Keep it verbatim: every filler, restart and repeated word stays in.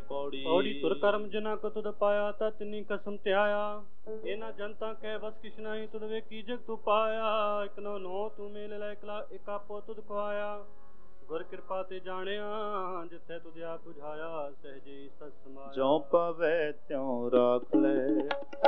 पौड़ी पौड़ी तुर कर्म जना को तुद पाया ता तिनी कसम त्याया इना जनता कै बस किश नहीं तुद वे की जग तू पाया एक नो नो तू मेल लै एकला एकापो तुद खुआया गुर कृपा ते जानिया जिथे तुझे आप बुझाया सहजे सत समाया जो पवे त्यों राख ले